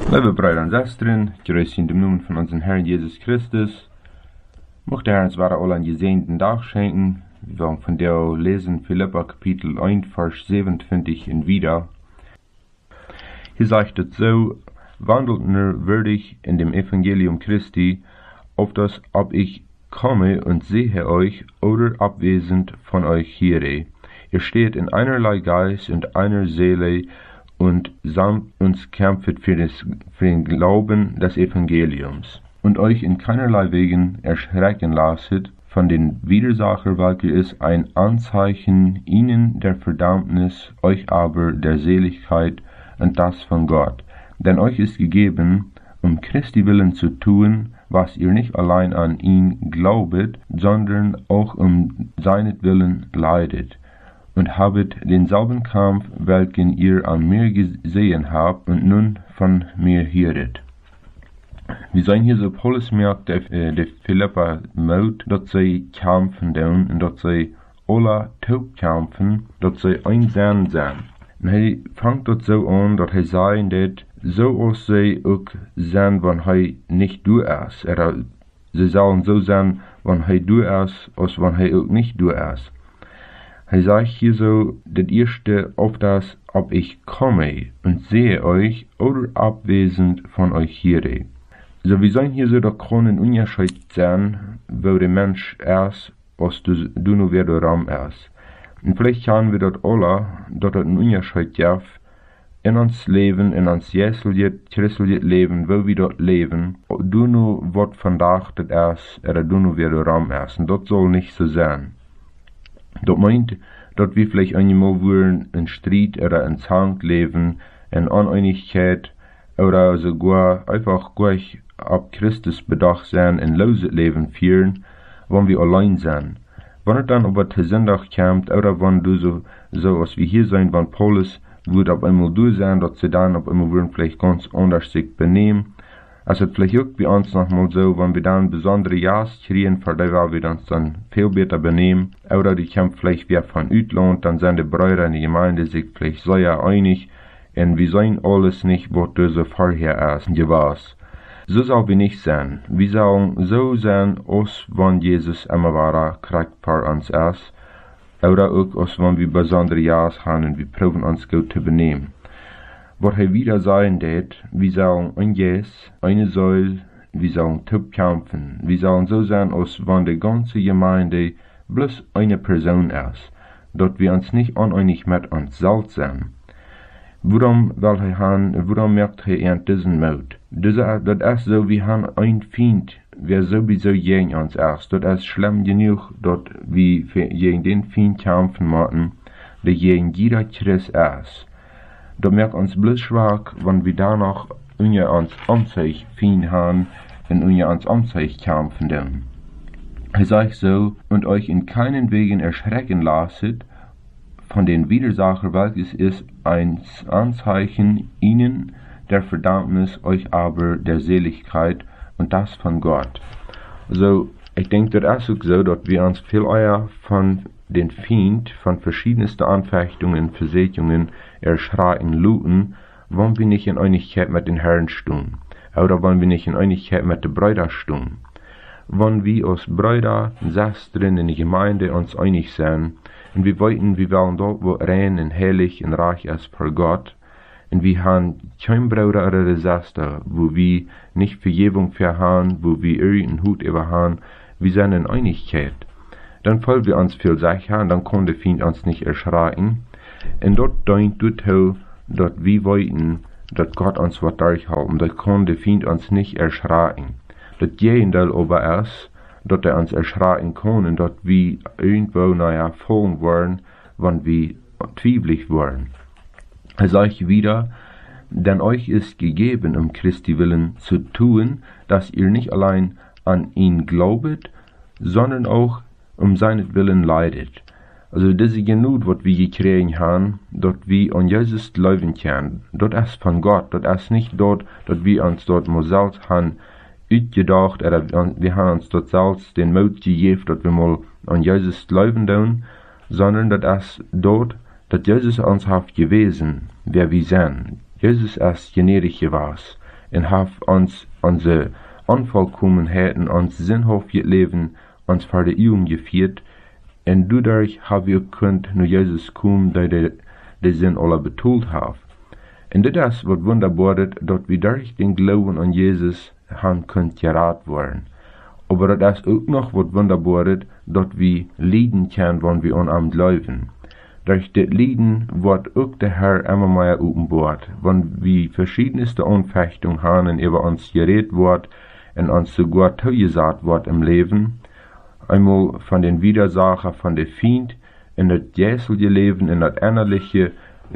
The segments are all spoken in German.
Liebe Brüder und Schwestern, grüß in dem Namen von unserem Herrn Jesus Christus. Möchte der Herr uns wahre alle einen gesegneten Tag schenken. Wir wollen von der lesen Philippa Kapitel 1, Vers 27 und wieder. Hier sagt es so: Wandelt nur würdig in dem Evangelium Christi, auf das ob ich komme und sehe euch oder abwesend von euch hiere. Ihr steht in einerlei Geist und einer Seele und samt uns kämpft für den Glauben des Evangeliums und euch in keinerlei Wegen erschrecken lasset von den Widersacher, welcher ist ein Anzeichen ihnen der Verdammnis, euch aber der Seligkeit und das von Gott. Denn euch ist gegeben, um Christi willen zu tun, was ihr nicht allein an ihn glaubet, sondern auch um seinetwillen leidet. Und habet denselben Kampf, welchen ihr an mir gesehen habt und nun von mir höret. Wir sehen hier so, Paulus merkt der Philippa Mut, dass sie kämpfen und dass sie alle taub kämpfen, dass sie einsam sind. Und er fängt dort so an, dass er sagt, dass so als sie auch sind, wenn er nicht du ist. Sie sollen so sein, wenn er du ist, als wenn er auch nicht du ist. Er sagt hier so, das erste auf das, ob ich komme und sehe euch oder abwesend von euch hiere. So, wir sehen hier so, da kann ein Unterschied sein, wo der Mensch ist, als du nur wer der Raum ist. Und vielleicht haben wir das alle, dass das ein Unterschied gibt, in uns Leben, in uns christliches Leben, wo wir dort leben, du nur was von Tag das ist, oder du nur wer der Raum ist. Und das soll nicht so sein. Das meint, dass wir vielleicht einmal würden in Streit oder in Zank leben, in Uneinigkeit oder sogar einfach gleich ab Christus bedacht sein, in loses Leben führen, wenn wir allein sind. Wenn es dann aber zu Sonntag kommt, oder wenn du so als wir hier sein, wenn Paulus würde auf einmal du sein, dass sie dann auf einmal würden vielleicht ganz anders sich benehmen. Also vielleicht auch bei uns nochmal so, wenn wir dann besondere Jas kriegen, für die wir uns dann viel besser benehmen, oder die kommt vielleicht wieder von Utland, dann sind die Brüder in der Gemeinde sich vielleicht sehr einig, und wir sehen alles nicht, was du so vorher ist, gewiss. So soll wir nicht sein. Wir sollen so sein, als wenn Jesus immer wahrer Kraft für uns ist, oder auch als wenn wir besondere Jas haben und wir proben uns gut zu benehmen. Was er wieder sagen wird, wir sollen eine Säule, wir sollen taub kämpfen, wir sollen so sein, als wenn die ganze Gemeinde bloß eine Person ist, dass wir uns nicht uneinig mit uns selbst sind. Warum merkt er diesen Mut? Das ist so, wir haben ein Feind, wer sowieso gegen uns ist. Das ist schlimm genug, dass wir gegen den Feind kämpfen müssen, der gegen jeder Christ ist. Das merkt uns bloß schwach, wenn wir danach uns Anzeige Feind haben und uns Anzeige kämpfen dann. Er sagt so, und euch in keinen Wegen erschrecken lasset von den Widersacher, welches ist ein Anzeichen ihnen der Verdammnis, euch aber der Seligkeit und das von Gott. Also, ich denke, das ist auch so, dass wir uns viel eher von den Feind, von verschiedensten Anfechtungen und Versetzungen erschrecken luten, wenn wir nicht in Einigkeit mit den Herren stehen, oder wenn wir nicht in Einigkeit mit den Brüdern stehen. Wenn wir als Brüder und Schwestern in der Gemeinde uns einig sind, und wir wollen dort, wo rein und heilig und reich ist für Gott, und wir haben kein Bruder oder Schwester, wo wir nicht Vergebung für haben, wo wir irgendeinen Hut über haben, wir sind in Einigkeit. Dann fühlen wir uns viel sicher, und dann kann der Feind uns nicht erschrecken. Und dort denkt du, dass wir wollen, dass Gott uns was durchhalten, dann kann der Feind uns nicht erschrecken. Das Gegenteil aber ist, dass er uns erschrecken kann und dass wir irgendwo fallen wollen, wenn wir zweifelig wollen. Er sagt wieder, denn euch ist gegeben, um Christi willen zu tun, dass ihr nicht allein an ihn glaubet, sondern auch um seinetwillen leidet. Also diese Genut, was wir gekriegt haben, dass wir an Jesus glauben können, das ist von Gott, das ist nicht dort, dass wir uns dort mal selbst haben uitgedacht, oder wir haben uns dort selbst den Mut gegeben, dass wir mal an Jesus glauben tun, sondern das ist dort, dass Jesus uns hat gewesen, wer wir sind. Jesus ist gnädig gewesen. en haf ons onze onvolkomenheden, ons zinhofje leven, ons voor de eeuwen gevierd, en doordat have we kunt nu Jezus komen, dat de zin alle betoeld heeft. En dit is wat wunderbaar is, dat we durch den Glauben an Jesus han kunt geraad worden. Aber das ist auch noch wat wunderbar ist, dat we lieden können, wann wir an am glauben. Durch das Lieden wird auch der Herr immer mehr openbaart, wann wir verschiedenste Anfechtungen haben über uns geredet wird und uns sogar zugesagt wird im Leben. Einmal von den Widersacher, von der Feind, in das jährliche Leben, in das innerliche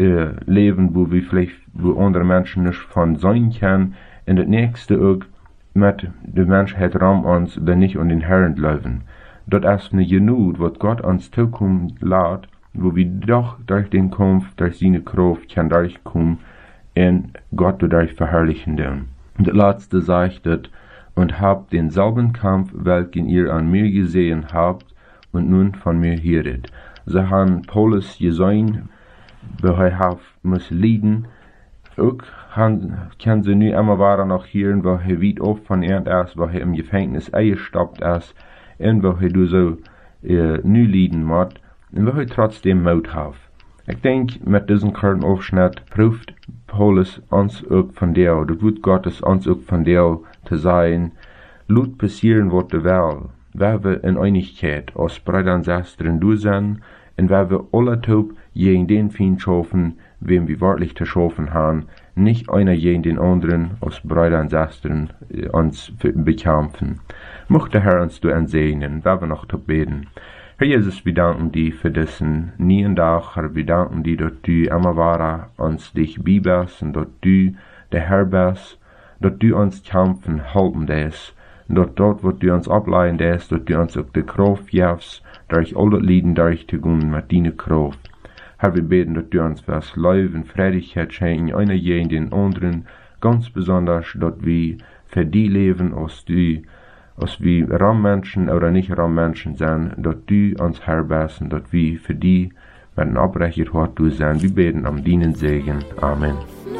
Leben, wo wir vielleicht, wo andere Menschen nicht von sein können, in das nächste auch mit der Menschheit Raum uns, wenn nicht an den Herrn glauben. Dort ist nicht genug, was Gott uns zukommen lässt, wo wir doch durch den Kampf, durch seine Kraft, kann durchkommen und Gott dadurch verherrlichen dürfen. Und das letzte sagt, und habt denselben Kampf, welchen ihr an mir gesehen habt und nun von mir höret. Sie haben Paulus gesehen, wo er muss leiden. Auch kann sie nu immer weiter noch hören, wo er weit oft von er ist, wo er im Gefängnis eingestoppt ist, und wo er du so nu leiden muss, und wo er trotzdem Mut hat. Ich denke, mit diesem kurzen Aufschnitt prüft Paulus uns auch von der, das Wort Gottes uns auch von der zu sein, lut passieren wird der Welt, weil wir in Einigkeit aus Brüdern und Schwestern du sind, und weil wir alle taub gegen den Feind schaffen, wem wir wirklich zu schaffen haben, nicht einer gegen den anderen aus Brüdern und Schwestern uns bekämpfen. Möchte der Herr uns du entsegnen, weil wir noch zu beten. Herr Jesus, wir danken dir für diesen neuen Tag, Herr, wir danken dir, dass du immer weiter uns dich bibest und dass du der Herr bist, dass du uns kämpfen helfen des, dass dort, wo du uns ableihen des, dass du uns auch die Kraft gibst, durch alle Lieden durchzugehen mit deiner Kraft. Herr, wir beten, dass du uns was Leben, Freudigkeit schenken, einer gegen den anderen, ganz besonders, dass wir für die leben, als wir Raummenschen oder nicht Raummenschen sind, dass du uns Herr bist und dass wir für die mit einem Abbrecher hart du sein. Wir beten am deinen Segen. Amen.